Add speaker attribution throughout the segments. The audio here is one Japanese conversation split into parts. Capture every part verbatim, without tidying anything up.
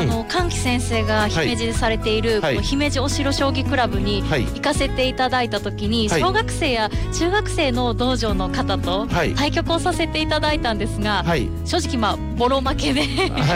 Speaker 1: あの神木先生が姫路でされている、はい、こう姫路お城将棋クラブに行かせていただいた時に、はい、小学生や中学生の道場の方と対局をさせていただいたんですが、はい、正直まあボロ負けで、はい、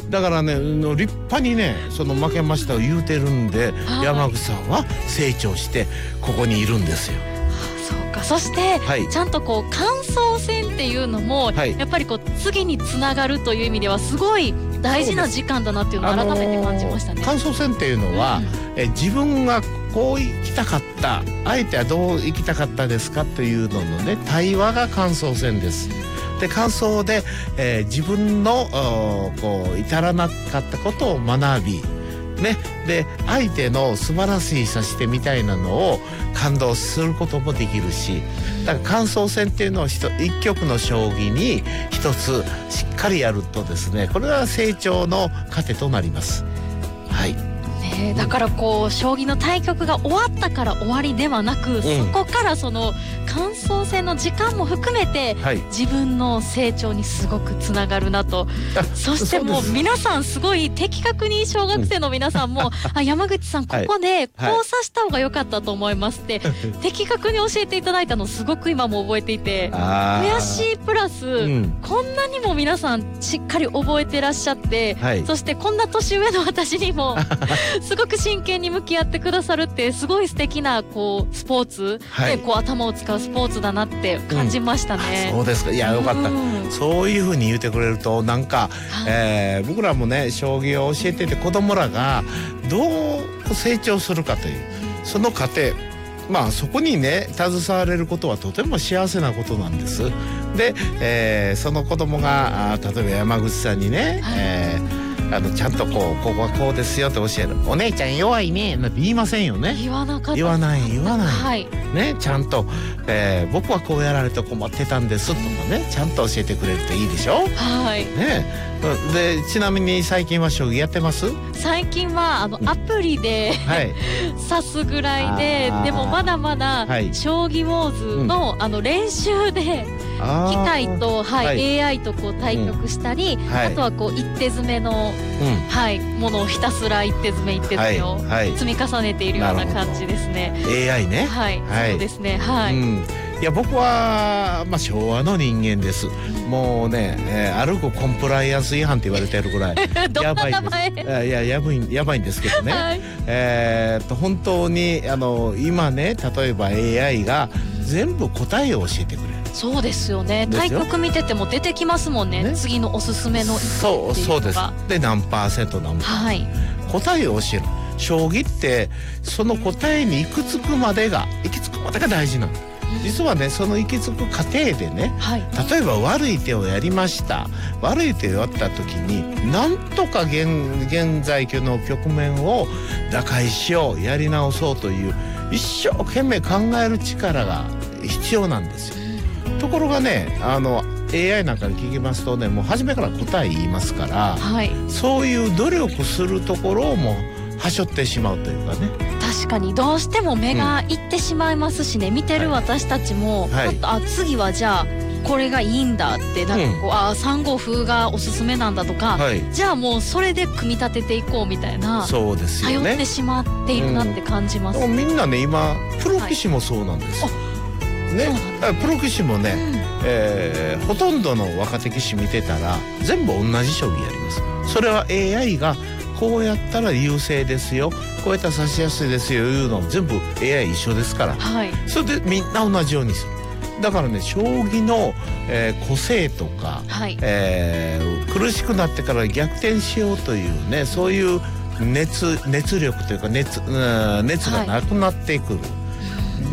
Speaker 2: だからね立派にねその負けましたを言うてるんで、はい、山口さんは成長してここにいるんですよ。
Speaker 1: そうか。そして、はい、ちゃんとこう感想戦っていうのも、はい、やっぱりこう次につながるという意味ではすごい大事な時間だなっていうのを改めて感じましたね。
Speaker 2: あのー、感想戦っていうのは、うん、え自分がこう生きたかった、相手はどう生きたかったですかというののね対話が感想戦です。で感想で、えー、自分のこう至らなかったことを学びね、で相手の素晴らしい指し手みたいなのを感動することもできるし、だから感想戦っていうのを一局の将棋に一つしっかりやるとですね、これは成長の糧となります。はい。
Speaker 1: ね、だからこう将棋の対局が終わったから終わりではなく、うん、そこからその感想戦の時間も含めて、はい、自分の成長にすごくつながるなと。そしてもう皆さんすごい的確に小学生の皆さんも、うん、あ山口さんここでこう指した方が良かったと思いますって、はい、的確に教えていただいたのすごく今も覚えていて悔しいプラス、うん、こんなにも皆さんしっかり覚えてらっしゃって、はい、そしてこんな年上の私にもすごく真剣に向き合ってくださるってすごい素敵なこうスポーツ、はい、でこう頭を使うスポーツだなって感じましたね。
Speaker 2: うん、そうですか。いやよかった、うん、そういうふうに言ってくれるとなんか、えー、僕らもね将棋を教えてて子供らがどう成長するかというその過程、まあそこにね携われることはとても幸せなことなんです。で、えー、その子供が例えば山口さんにね、はい、えーあのちゃんとこうここはこうですよって教える。お姉ちゃん弱いねなんて言いませんよね。
Speaker 1: 言わなかった。
Speaker 2: 言わない言わない、
Speaker 1: はい、
Speaker 2: ねちゃんと、えー、僕はこうやられて困ってたんですとかねちゃんと教えてくれるといいでしょ。
Speaker 1: はい
Speaker 2: ねでちなみに最近は将棋やってます？
Speaker 1: 最近はあのアプリで、はい、指すぐらいででもまだまだ、はい、将棋ウォーズの、うん、あの練習で機械と、はいはい、エーアイ とこう対局したり、うんはい、あとはこう一手詰めの、うんはい、ものをひたすら一手詰め一手詰めを積み重ねているような感じですね。
Speaker 2: エーアイ ね。
Speaker 1: はい、はい、そうですね。はい。うん
Speaker 2: いや僕は、まあ、昭和の人間です。もうね、えー、歩くコンプライアンス違反って言われてるぐらいやばいです。いややばいやばいんですけどね、はい、えー、っと本当にあの今ね例えば エーアイ が全部答えを教えてくれる。
Speaker 1: そうですよね。対局見てても出てきますもんね。ね次のおすすめの一手っていうのが。そうそうです。で何パーセント何パーセント、はい、答えを教える。将棋ってその答えに行き着くまでが行き着くまでが大事なの。実はねその行き着く過程でね、はい、例えば悪い手をやりました。悪い手をやった時になんとか 現, 現在の局面を打開しようやり直そうという一生懸命考える力が必要なんですよ。ところがねあの エーアイ なんかに聞きますとねもう初めから答え言いますから、はい、そういう努力するところをもうはしょってしまうというかね。 確かにどうしても目がいってしまいますしね、うん、見てる私たちも、はい、あ次はじゃあこれがいいんだってなんかこう、うん、あさんごうがおすすめなんだとか、はい、じゃあもうそれで組み立てていこうみたいな。そうですよね。頼ってしまっているなって感じます、
Speaker 2: うん、みんなね今プロ棋士もそうなんですよ、はいね、プロ棋士もね、うんえー、ほとんどの若手棋士見てたら全部同じ将棋やります。それは エーアイ がこうやったら優勢ですよこうやったら指しやすいですよいうのも全部 エーアイ 一緒ですから、はい、それでみんな同じようにする。だからね将棋の、えー、個性とか、はいえー、苦しくなってから逆転しようというねそういう熱、熱力というか 熱, 熱がなくなってくる、はい、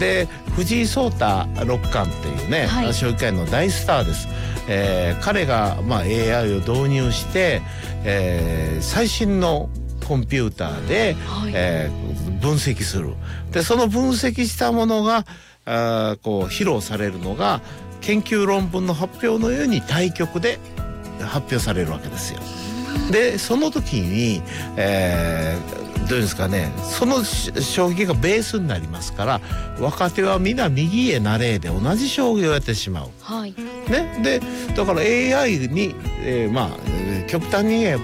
Speaker 2: で藤井聡太六冠っていうね、はい、将棋界の大スターです。えー、彼が、まあ、エーアイ を導入して、えー、最新のコンピューターで、はいえー、分析する。でその分析したものがあこう披露されるのが研究論文の発表のように対局で発表されるわけですよ。でその時に、えーどうですかねその将棋がベースになりますから若手は皆右へなれで同じ将棋をやってしまう、はいね、でだから エーアイ に、えー、まあ極端に言えば